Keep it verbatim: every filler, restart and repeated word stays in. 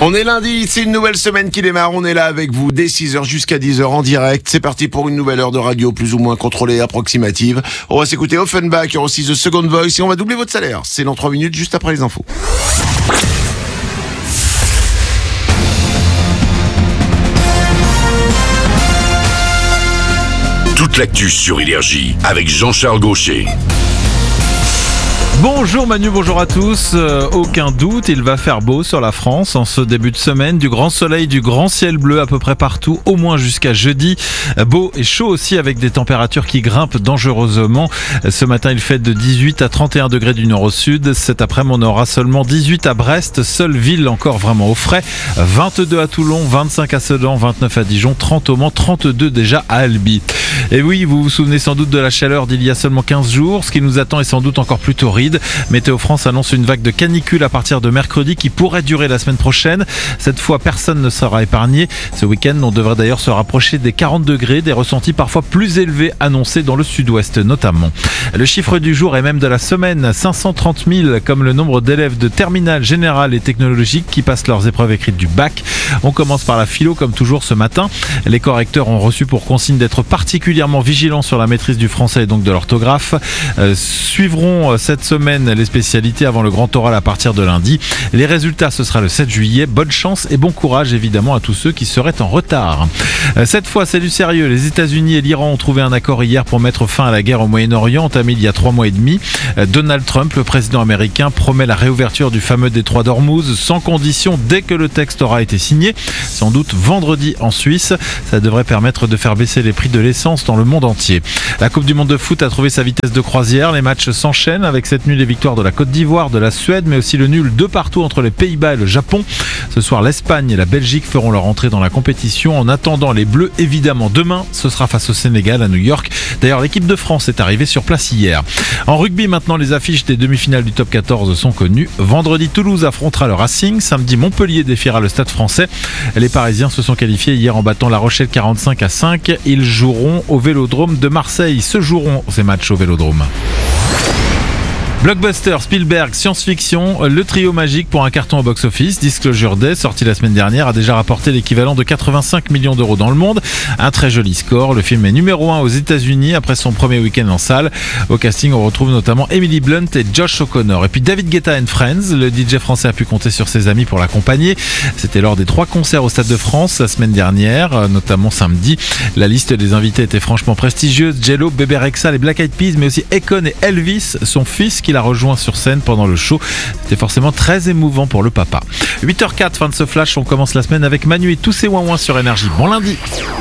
On est lundi, c'est une nouvelle semaine qui démarre, on est là avec vous dès six heures jusqu'à dix heures en direct. C'est parti pour une nouvelle heure de radio plus ou moins contrôlée et approximative. On va s'écouter Offenbach, il y aura aussi The Second Voice et on va doubler votre salaire. C'est dans trois minutes juste après les infos. Toute l'actu sur Énergie avec Jean-Charles Gaucher. Bonjour Manu, bonjour à tous. Euh, aucun doute, il va faire beau sur la France en ce début de semaine. Du grand soleil, du grand ciel bleu à peu près partout, au moins jusqu'à jeudi. Euh, beau et chaud aussi avec des températures qui grimpent dangereusement. Euh, ce matin, il fait de dix-huit à trente et un degrés du nord au sud. Cet après-midi, on aura seulement dix-huit à Brest, seule ville encore vraiment au frais. vingt-deux à Toulon, vingt-cinq à Sedan, vingt-neuf à Dijon, trente au Mans, trente-deux déjà à Albi. Et oui, vous vous souvenez sans doute de la chaleur d'il y a seulement quinze jours. Ce qui nous attend est sans doute encore plus torride. Météo France annonce une vague de canicule à partir de mercredi qui pourrait durer la semaine prochaine. Cette fois, personne ne sera épargné. Ce week-end, on devrait d'ailleurs se rapprocher des quarante degrés, des ressentis parfois plus élevés annoncés dans le sud-ouest notamment. Le chiffre du jour et même de la semaine, cinq cent trente mille comme le nombre d'élèves de terminale générale et technologique qui passent leurs épreuves écrites du bac. On commence par la philo comme toujours ce matin. Les correcteurs ont reçu pour consigne d'être particulièrement vigilants sur la maîtrise du français et donc de l'orthographe. Euh, suivront cette semaine les spécialités avant le grand oral à partir de lundi. Les résultats, ce sera le sept juillet. Bonne chance et bon courage évidemment à tous ceux qui seraient en retard. Cette fois, c'est du sérieux. Les États-Unis et l'Iran ont trouvé un accord hier pour mettre fin à la guerre au Moyen-Orient entamée il y a trois mois et demi. Donald Trump, le président américain, promet la réouverture du fameux détroit d'Ormuz sans condition dès que le texte aura été signé. Sans doute vendredi en Suisse. Ça devrait permettre de faire baisser les prix de l'essence dans le monde entier. La Coupe du monde de foot a trouvé sa vitesse de croisière. Les matchs s'enchaînent avec cette nuit les victoires de la Côte d'Ivoire, de la Suède, mais aussi le nul de partout entre les Pays-Bas et le Japon. Ce soir, l'Espagne et la Belgique feront leur entrée dans la compétition. En attendant, les Bleus, évidemment, demain, ce sera face au Sénégal à New York. D'ailleurs, l'équipe de France est arrivée sur place hier. En rugby, maintenant, les affiches des demi-finales du top quatorze sont connues. Vendredi, Toulouse affrontera le Racing. Samedi, Montpellier défiera le Stade Français. Les Parisiens se sont qualifiés hier en battant La Rochelle quarante-cinq à cinq. Ils joueront au Vélodrome de Marseille. Se joueront ces matchs au Vélodrome. Blockbuster, Spielberg, science-fiction, le trio magique pour un carton au box-office. Disclosure Day, sorti la semaine dernière, a déjà rapporté l'équivalent de quatre-vingt-cinq millions d'euros dans le monde. Un très joli score. Le film est numéro un aux États-Unis après son premier week-end en salle. Au casting, on retrouve notamment Emily Blunt et Josh O'Connor. Et puis David Guetta and Friends, le D J français a pu compter sur ses amis pour l'accompagner. C'était lors des trois concerts au Stade de France la semaine dernière, notamment samedi. La liste des invités était franchement prestigieuse. Jello, Bébé Rexha, les Black Eyed Peas, mais aussi Akon et Elvis, son fils qui l'a rejoint sur scène pendant le show. C'était forcément très émouvant pour le papa. huit heures zéro quatre, fin de ce flash. On commence la semaine avec Manu et tous ses ouin-ouin sur Énergie. Bon lundi.